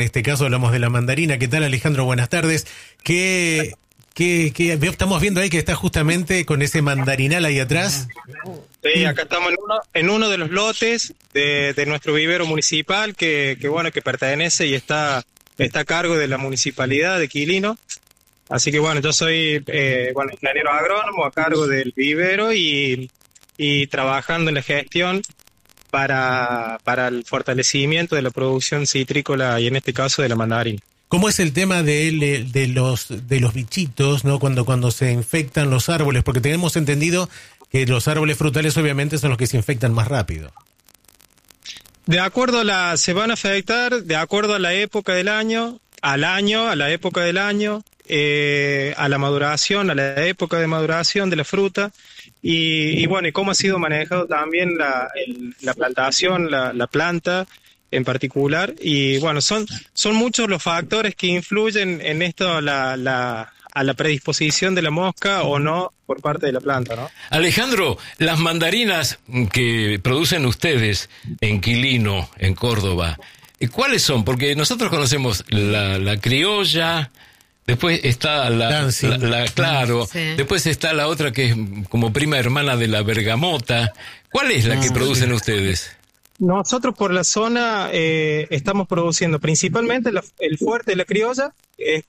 En este caso hablamos de la mandarina. ¿Qué tal, Alejandro? Buenas tardes. ¿Qué estamos viendo ahí que está justamente con ese mandarinal ahí atrás? Sí, acá estamos en uno de los lotes de nuestro vivero municipal que pertenece y está a cargo de la municipalidad de Quilino. Así que bueno, yo soy ingeniero agrónomo a cargo del vivero y trabajando en la gestión para el fortalecimiento de la producción citrícola y en este caso de la mandarina. ¿Cómo es el tema de los bichitos, ¿no? Cuando se infectan los árboles? Porque tenemos entendido que los árboles frutales obviamente son los que se infectan más rápido. Se van a afectar de acuerdo a la época del año, a la época del año, a la maduración, a la época de maduración de la fruta y cómo ha sido manejado también la plantación, la planta en particular. Y bueno, son muchos los factores que influyen en esto a la predisposición de la mosca o no por parte de la planta, ¿no? Alejandro, las mandarinas que producen ustedes en Quilino, en Córdoba, ¿cuáles son? Porque nosotros conocemos la criolla, después está claro, sí. Después está la otra que es como prima hermana de la bergamota. ¿Cuál es la que producen ustedes? Nosotros por la zona estamos produciendo principalmente el fuerte de la criolla, es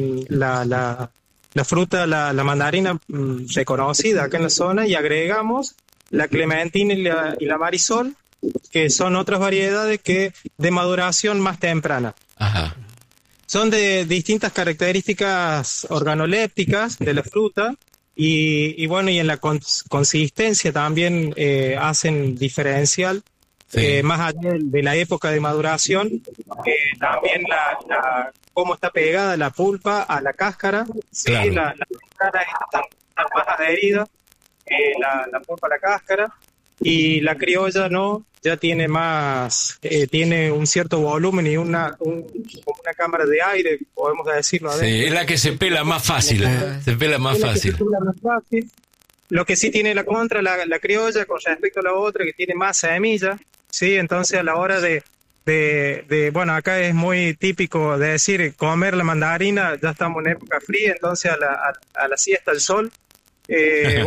la fruta, la mandarina reconocida acá en la zona, y agregamos la clementina y la marisol, que son otras variedades de maduración más temprana. Ajá. Son de distintas características organolépticas de la fruta y en la consistencia también hacen diferencial. Sí. Más allá de la época de maduración, también cómo está pegada la pulpa a la cáscara. Claro. Sí, la cáscara está más adherida, la pulpa a la cáscara, y la criolla no, ya tiene más, tiene un cierto volumen y como una cámara de aire, podemos decirlo. Sí, es la que se pela más fácil, se pela más fácil. Lo que sí tiene la contra, la criolla, con respecto a la otra, que tiene más semilla. Sí, entonces a la hora acá es muy típico de decir comer la mandarina, ya estamos en época fría, entonces a la siesta al sol, tienes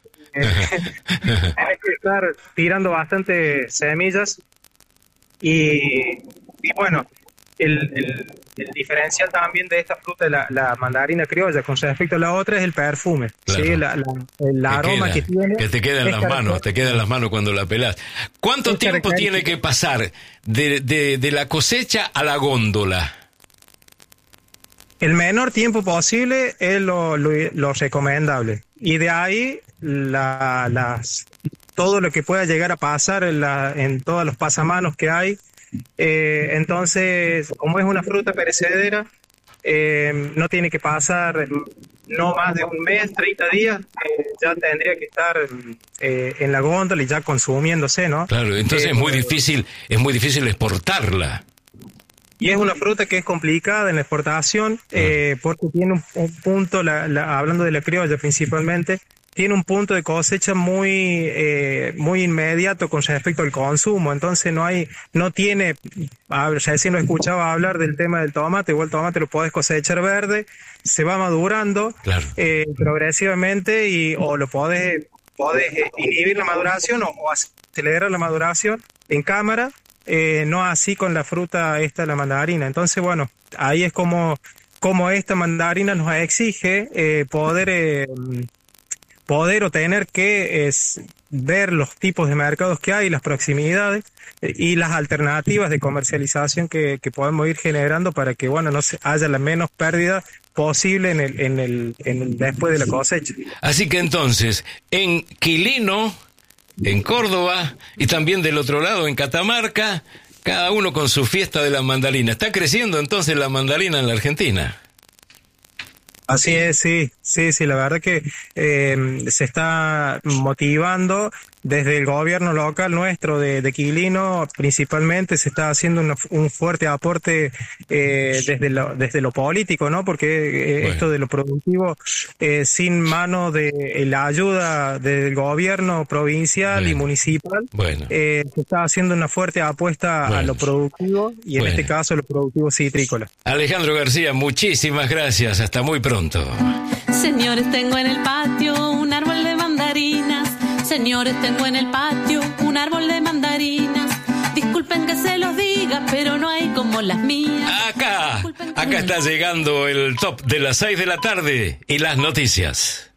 que estar tirando bastante semillas y el diferencial también de esta fruta, la mandarina criolla, con respecto a la otra, es el perfume. Claro. ¿Sí? El aroma que tiene. Que te queda en las manos cuando la pelás. ¿Cuánto tiempo tiene que pasar de la cosecha a la góndola? El menor tiempo posible es lo recomendable. Y de ahí, todo lo que pueda llegar a pasar en todos los pasamanos que hay. Entonces, como es una fruta perecedera, no tiene que pasar no más de un mes, 30 días, ya tendría que estar en la góndola y ya consumiéndose, ¿no? Claro, entonces es muy difícil exportarla. Y es una fruta que es complicada en la exportación, porque tiene un punto, hablando de la criolla principalmente, tiene un punto de cosecha muy inmediato con respecto al consumo, entonces recién lo escuchaba hablar del tema del tomate, igual el tomate lo podés cosechar verde, se va madurando. Claro. Progresivamente o lo podés inhibir la maduración o acelerar la maduración en cámara, no así con la fruta la mandarina. Entonces ahí es como esta mandarina nos exige poder o tener que ver los tipos de mercados que hay, las proximidades y las alternativas de comercialización que podemos ir generando para que no haya la menos pérdida posible en el después de la cosecha. Así que entonces, en Quilino, en Córdoba y también del otro lado en Catamarca, cada uno con su fiesta de la mandarina. ¿Está creciendo entonces la mandarina en la Argentina? Así es, sí, la verdad que se está motivando desde el gobierno local nuestro de Quilino, principalmente se está haciendo un fuerte aporte desde lo político, ¿no? Porque esto de lo productivo, sin mano de la ayuda del gobierno provincial y municipal, se está haciendo una fuerte apuesta a lo productivo y en este caso lo productivo citrícola. Alejandro García, muchísimas gracias. Hasta muy pronto. Señores, tengo en el patio un árbol de mandarinas. Señores, tengo en el patio un árbol de mandarinas. Disculpen que se los diga, pero no hay como las mías. Acá está llegando el top de las 6 de la tarde y las noticias.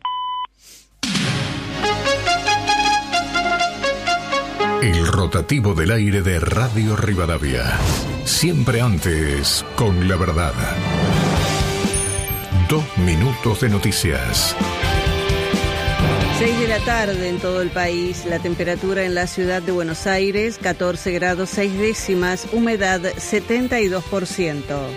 El rotativo del aire de Radio Rivadavia. Siempre antes, con la verdad. 2 minutos de noticias. 6 de la tarde en todo el país. La temperatura en la ciudad de Buenos Aires, 14 grados 6 décimas, humedad 72%.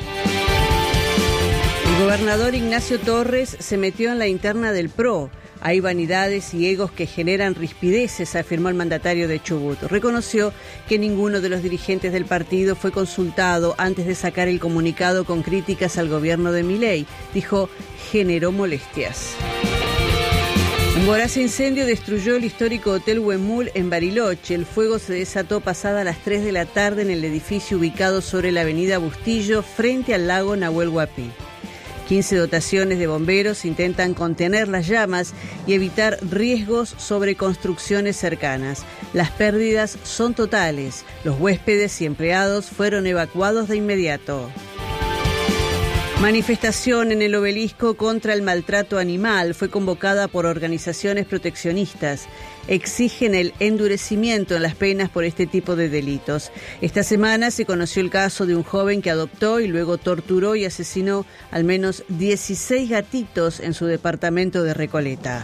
El gobernador Ignacio Torres se metió en la interna del PRO. Hay vanidades y egos que generan rispideces, afirmó el mandatario de Chubut. Reconoció que ninguno de los dirigentes del partido fue consultado antes de sacar el comunicado con críticas al gobierno de Milei. Dijo, generó molestias. Un voraz incendio destruyó el histórico Hotel Huemul en Bariloche. El fuego se desató pasada las 3 de la tarde en el edificio ubicado sobre la avenida Bustillo, frente al lago Nahuel Huapi. 15 dotaciones de bomberos intentan contener las llamas y evitar riesgos sobre construcciones cercanas. Las pérdidas son totales. Los huéspedes y empleados fueron evacuados de inmediato. Manifestación en el Obelisco contra el maltrato animal fue convocada por organizaciones proteccionistas. Exigen el endurecimiento en las penas por este tipo de delitos. Esta semana se conoció el caso de un joven que adoptó y luego torturó y asesinó al menos 16 gatitos en su departamento de Recoleta.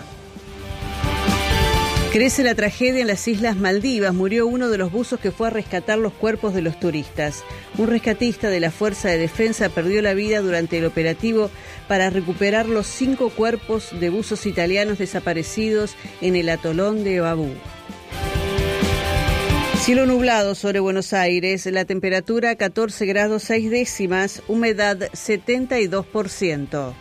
Crece la tragedia en las Islas Maldivas. Murió uno de los buzos que fue a rescatar los cuerpos de los turistas. Un rescatista de la Fuerza de Defensa perdió la vida durante el operativo para recuperar los 5 cuerpos de buzos italianos desaparecidos en el atolón de Babú. Cielo nublado sobre Buenos Aires, la temperatura 14 grados 6 décimas, humedad 72%.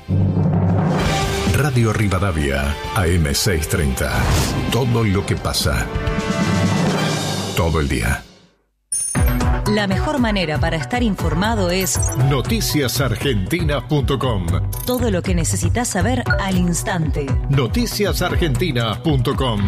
Radio Rivadavia, AM630. Todo lo que pasa. Todo el día. La mejor manera para estar informado es noticiasargentina.com. Todo lo que necesitas saber al instante. Noticiasargentina.com.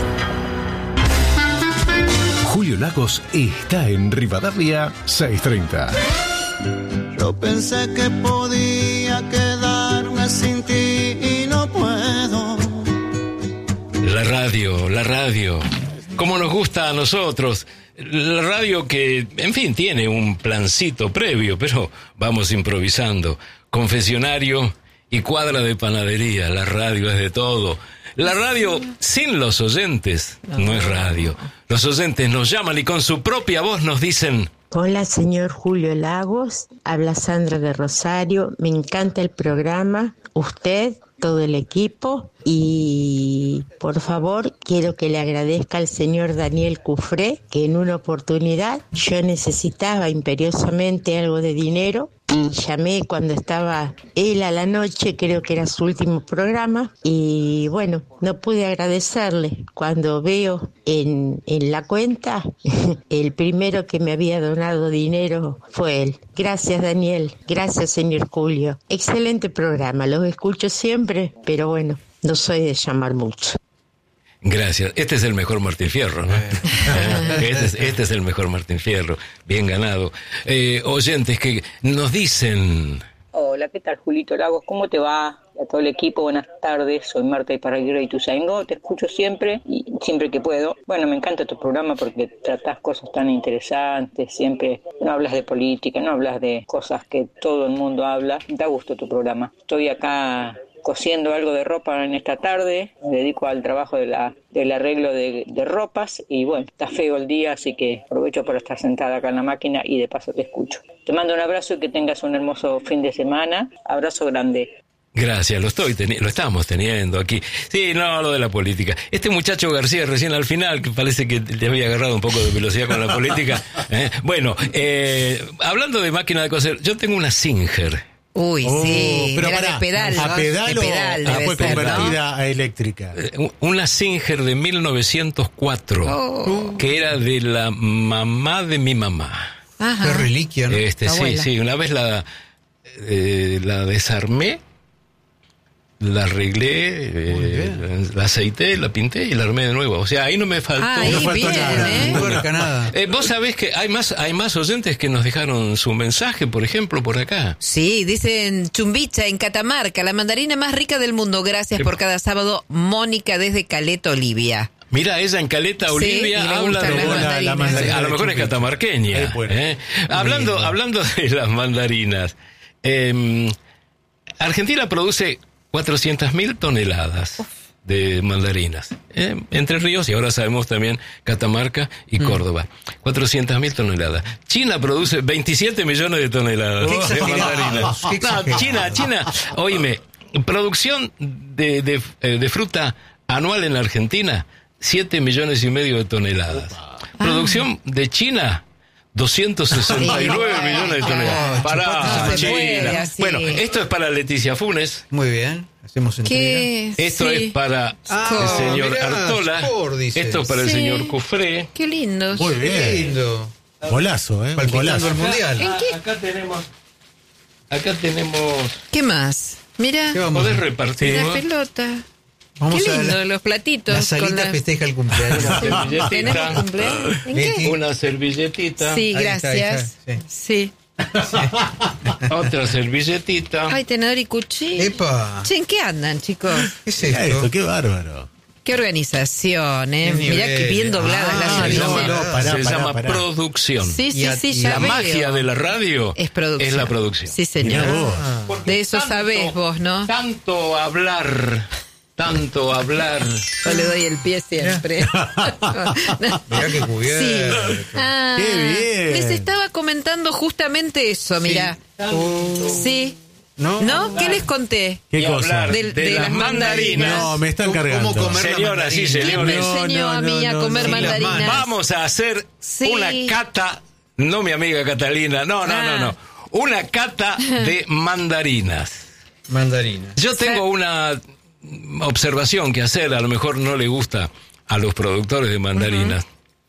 Julio Lagos está en Rivadavia 630. Yo pensé que podía quedarme sin ti y no puedo. La radio. Como nos gusta a nosotros. La radio que, en fin, tiene un plancito previo, pero vamos improvisando. Confesionario y cuadra de panadería. La radio es de todo. La radio sin los oyentes no es radio. Los oyentes nos llaman y con su propia voz nos dicen... Hola, señor Julio Lagos. Habla Sandra de Rosario. Me encanta el programa. Usted, todo el equipo. Y, por favor, quiero que le agradezca al señor Daniel Cufré, que en una oportunidad yo necesitaba imperiosamente algo de dinero. Y llamé cuando estaba él a la noche, creo que era su último programa, y bueno, no pude agradecerle. Cuando veo en la cuenta, el primero que me había donado dinero fue él. Gracias, Daniel. Gracias, señor Julio. Excelente programa, los escucho siempre, pero bueno, no soy de llamar mucho. Gracias. Este es el mejor Martín Fierro, ¿no? Este es el mejor Martín Fierro. Bien ganado. Oyentes que nos dicen... Hola, ¿qué tal, Julito Lagos? ¿Cómo te va? A todo el equipo, buenas tardes. Soy Marta Iparraguirre de Ituzaingó. Te escucho siempre y siempre que puedo. Bueno, me encanta tu programa porque tratás cosas tan interesantes. Siempre no hablas de política, no hablas de cosas que todo el mundo habla. Da gusto tu programa. Estoy acá cosiendo algo de ropa en esta tarde, me dedico al trabajo del arreglo de ropas y bueno, está feo el día, así que aprovecho para estar sentada acá en la máquina y de paso te escucho. Te mando un abrazo y que tengas un hermoso fin de semana. Abrazo grande. Gracias, lo estamos teniendo aquí. Sí, no, lo de la política. Este muchacho García recién al final, que parece que le había agarrado un poco de velocidad con la política. Bueno, hablando de máquina de coser, yo tengo una Singer. Uy, sí, pero era de pedal. ¿A pedal o fue convertida a eléctrica? Una Singer de 1904, que era de la mamá de mi mamá. Ajá. Qué reliquia, ¿no? Sí, una vez la desarmé, la arreglé, la aceité, la pinté y la armé de nuevo. O sea, ahí no me faltó, nada. Vos sabés que hay más oyentes que nos dejaron su mensaje, por ejemplo, por acá. Sí, dicen Chumbicha, en Catamarca, la mandarina más rica del mundo. Gracias por cada sábado, Mónica desde Caleta, Olivia. Mira, ella en Caleta, Olivia, habla de la mandarina. A lo mejor es catamarqueña. Hablando de las mandarinas, Argentina produce 400.000 toneladas de mandarinas. Entre Ríos, y ahora sabemos también Catamarca y Córdoba. 400.000 toneladas. China produce 27 millones de toneladas de mandarinas. China, oíme, producción de fruta anual en Argentina, 7 millones y medio de toneladas. Producción de China, 269 millones de toneladas. Para China. Bueno, esto es para Leticia Funes. Muy bien, hacemos entrega. Esto es para el señor Artola. Esto es para el señor Cufré. Qué lindo. Muy bien. Qué lindo. Golazo, Golazo. El mundial. Acá tenemos. ¿Qué más? Mira. ¿Podés repartir? La pelota. Vamos qué lindo, a los platitos. La salita festeja el cumpleaños. ¿Tenemos cumpleaños? ¿En qué? Una servilletita. Sí, gracias. Sí. Otra servilletita. Ay, tenedor y cuchillo. ¡Epa! Che, ¿en qué andan, chicos? ¿Qué es esto? Qué bárbaro. Qué organización, Mirá que bien dobladas las servilletas. Se llama producción. Sí, ya la magia de la radio es la producción. Sí, señor. De eso sabés vos, ¿no? Tanto hablar. Yo le doy el pie siempre. Mirá qué cubierto. Sí. Qué bien. Les estaba comentando justamente eso, mirá. Sí. ¿No? ¿Qué les conté? ¿Qué cosa? De las mandarinas. No, me están cargando. ¿Cómo comer señoras y señores? ¿Quién me enseñó a mí a comer mandarinas? Vamos a hacer una cata, no mi amiga Catalina, no. Una cata de mandarinas. Yo tengo una observación que hacer, a lo mejor no le gusta a los productores de mandarinas.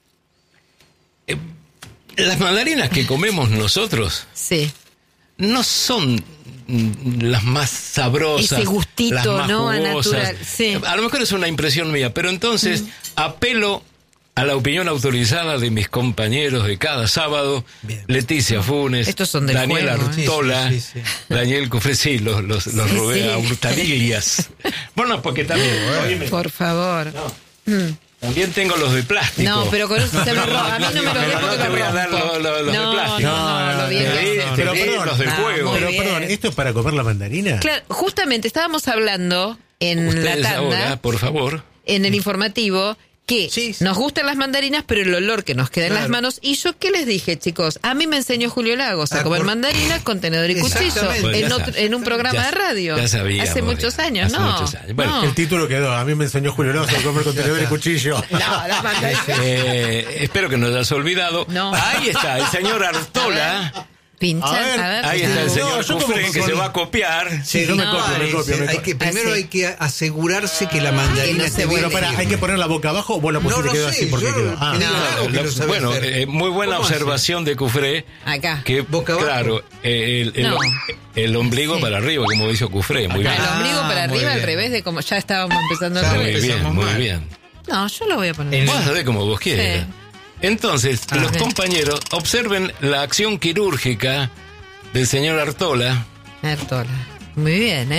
Las mandarinas que comemos nosotros no son las más sabrosas, ese gustito, las más jugosas. Natural. Sí. A lo mejor es una impresión mía, pero entonces apelo a la opinión autorizada de mis compañeros de cada sábado, Leticia Funes, Daniel Artola, Daniel Cufré, los robé a hurtadillas. Bueno, porque también... Por favor. También tengo los de plástico. No, pero con eso se me roba. A mí no me los dejo porque te voy a dar los de plástico. No, pero perdón, los del juego. Pero perdón, ¿esto es para comer la mandarina? Claro, justamente estábamos hablando en ustedes la tanda, ahora, por favor, en el informativo, que nos gustan las mandarinas, pero el olor que nos queda en las manos. Y yo, ¿qué les dije, chicos? A mí me enseñó Julio Lagos a comer mandarinas con tenedor y cuchillo en un programa de radio. Ya sabíamos, hace muchos años, ¿no? Bueno, el título quedó. A mí me enseñó Julio Lagos a comer con tenedor y cuchillo. Las mandarinas. Espero que no hayas olvidado. No. Ahí está, el señor Artola. Pinchan, a ver. Ahí está el señor Cufré, que se va a copiar. Sí, yo me copio. Primero hay que asegurarse que la mandarina esté buena. ¿Hay que ponerla boca abajo o vos la pusiste quedó así? Porque quedó. Bueno, muy buena observación de Cufré. Acá. Que, boca abajo. Claro, el ombligo para arriba, como dice Cufré. Muy bien. El ombligo para arriba, al revés de como ya estábamos empezando al revés. Muy bien. No, yo lo voy a poner. Vos hacés como vos quieras. Entonces, los compañeros observen la acción quirúrgica del señor Artola. Muy bien,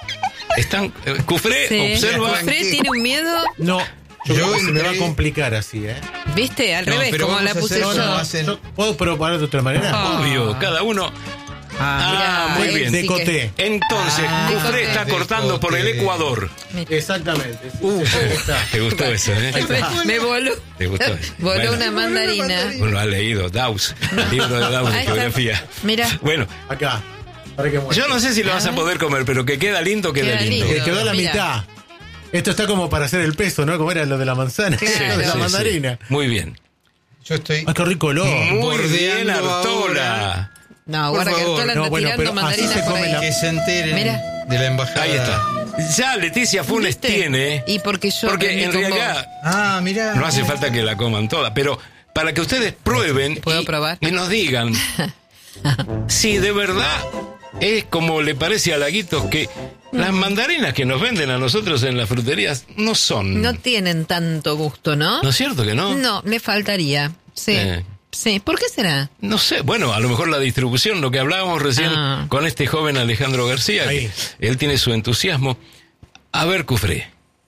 Cufré observa. Cufré tiene un miedo. No, yo se me va a complicar así, ¿Viste? Al revés, como la puse yo. ¿Puedo probar de otra manera? Obvio, cada uno. Muy bien. Decoté. Entonces, Cufré está cortando por el Ecuador. Exactamente. Te gustó eso, Me voló. Te gustó eso. Voló una mandarina. Uno ha leído Daus, el libro de Daus de geografía. Mira. Bueno, acá. Yo no sé si lo vas a poder comer, pero que queda lindo, queda lindo. Que quedó la mitad. Esto está como para hacer el peso, ¿no? Como era lo de la manzana, lo de la mandarina. Sí. Muy bien. Yo estoy... ¡Qué rico olor! Muy bien, Artola. No, guarda que Artola anda tirando mandarinas por ahí. Que se enteren de la embajada. Ahí está. Ya Leticia Funes tiene... Y porque en realidad... mirá. No hace falta que la coman toda, pero para que ustedes prueben... ¿Puedo probar? Y nos digan si de verdad es como le parece a Laguitos que las mandarinas que nos venden a nosotros en las fruterías no son... No tienen tanto gusto, ¿no? ¿No es cierto que no? No, le faltaría. Sí. Sí, ¿por qué será? No sé, bueno, a lo mejor la distribución, lo que hablábamos recién con este joven Alejandro García, que él tiene su entusiasmo. A ver, Cufré.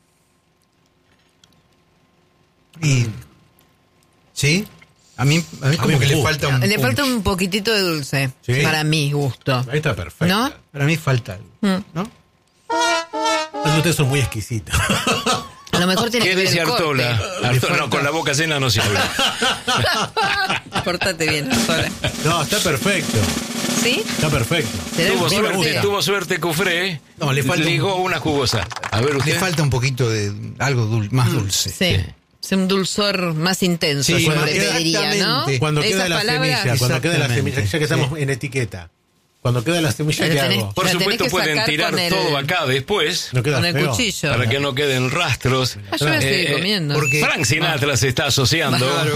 ¿Sí? A mí como que le falta un... Le falta un poquitito de dulce, para mi gusto. Ahí está perfecto. ¿No? Para mí falta algo, ¿no? Ustedes son muy exquisitos. A lo mejor tiene que ver dice el Artola? No, con la boca llena no se habla. Pórtate bien, Artola. No, está perfecto. ¿Sí? Está perfecto. Tuvo suerte Cufré. No, le falta ligó una jugosa. A ver, usted. Le falta un poquito de algo más dulce. Sí. Es un dulzor más intenso, yo le pediría, ¿no? Cuando queda la semilla, ya que estamos en etiqueta. Cuando queda la semilla, ¿qué hago? Por supuesto pueden tirar todo acá después. No queda con el feo. cuchillo. Para que no queden rastros. Yo me estoy comiendo. Porque Frank Sinatra se está asociando. Claro,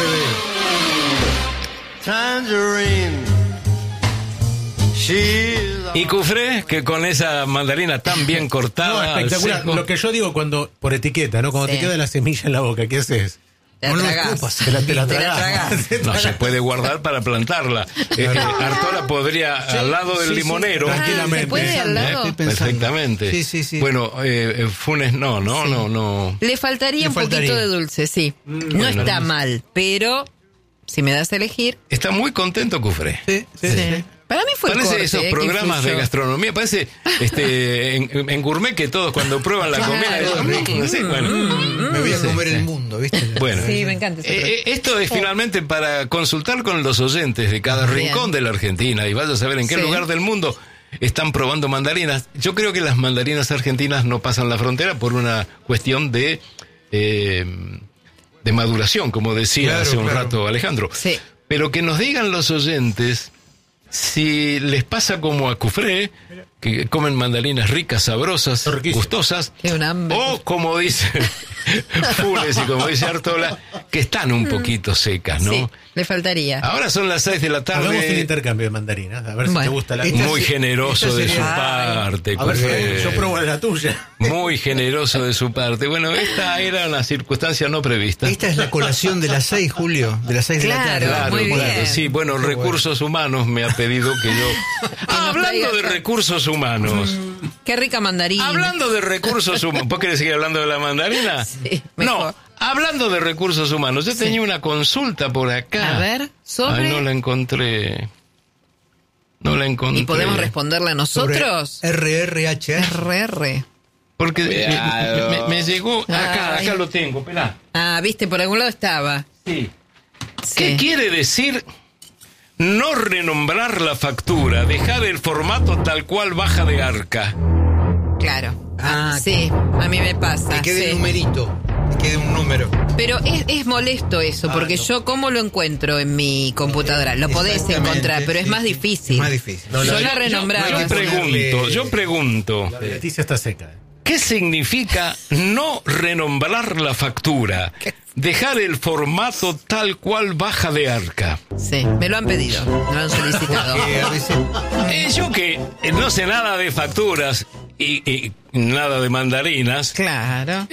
y Cufré, que con esa mandarina tan bien cortada. No, espectacular. Lo que yo digo por etiqueta, ¿no? Cuando te queda la semilla en la boca, ¿qué haces? Te la tragás. No se puede guardar para plantarla. Artola podría al lado del limonero. Tranquilamente. ¿Se puede al lado? Perfectamente. Sí. Bueno, Funes no. Le faltaría un poquito de dulce, sí. No está mal, pero si me das a elegir... Está muy contento Cufré. Sí. Para mí fue parece corte, esos programas de gastronomía, parece en Gourmet que todos cuando prueban la comida me voy a comer el mundo, ¿viste? Bueno, sí, me encanta esto es finalmente para consultar con los oyentes de cada rincón de la Argentina y vaya a saber en qué lugar del mundo están probando mandarinas. Yo creo que las mandarinas argentinas no pasan la frontera por una cuestión de maduración, como decía hace un rato Alejandro. Sí. Pero que nos digan los oyentes si les pasa como a Cufré, que comen mandarinas ricas, sabrosas, gustosas, o como dice Funes y como dice Artola, que están un poquito secas, ¿no? Sí, le faltaría. Ahora son las 6 de la tarde. Hagamos un intercambio de mandarinas, a ver si te gusta la muy generoso de su parte. A ver, yo pruebo la tuya. Muy generoso de su parte. Bueno, esta era una circunstancia no prevista. Esta es la colación de las 6, Julio, de las 6 de la tarde. Claro. Sí, bueno, Recursos Humanos me ha pedido que yo... hablando de recursos humanos. Qué rica mandarina. Hablando de recursos humanos. ¿Vos querés seguir hablando de la mandarina? Sí, mejor. No, hablando de recursos humanos. Yo tenía una consulta por acá. A ver, sobre... Ay, no la encontré. ¿Y podemos responderla nosotros? RR. Porque me llegó... Acá lo tengo, esperá. Viste, por algún lado estaba. Sí. ¿Qué quiere decir no renombrar la factura? Dejar el formato tal cual baja de arca. Claro. Sí, a mí me pasa. Que quede un numerito. Que quede un número. Pero es molesto eso, porque yo ¿cómo lo encuentro en mi computadora? Lo podés encontrar, pero es más difícil. Yo la renombraba. Yo pregunto. La Leticia está seca. ¿Qué significa no renombrar la factura? Dejar el formato tal cual baja de arca. Sí, me lo han pedido, me lo han solicitado. Yo que no sé nada de facturas y nada de mandarinas. Claro.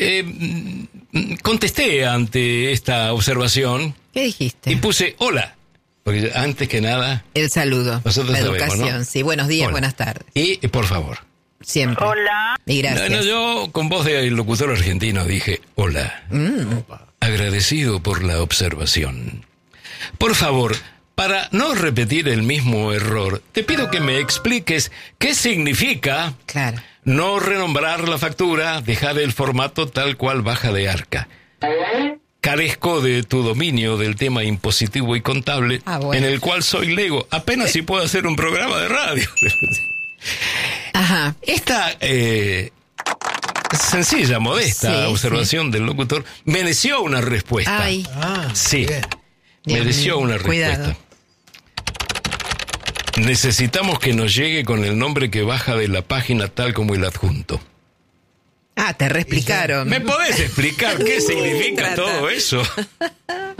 Contesté ante esta observación. ¿Qué dijiste? Y puse hola. Porque antes que nada... El saludo. Nosotros la educación, sabemos, ¿no? Sí. Buenos días, buenas tardes. Y por favor. Siempre. Hola. Y gracias. Yo con voz de locutor argentino dije hola. Agradecido por la observación. Por favor, para no repetir el mismo error, te pido que me expliques qué significa no renombrar la factura, dejar el formato tal cual baja de arca. carezco de tu dominio del tema impositivo y contable, en el cual soy lego. Apenas si puedo hacer un programa de radio. Ajá. Esta sencilla, modesta observación del locutor mereció una respuesta. Ay. Sí, mereció una respuesta. Cuidado. Necesitamos que nos llegue con el nombre que baja de la página tal como el adjunto. Te reexplicaron. ¿Me podés explicar qué significa todo eso?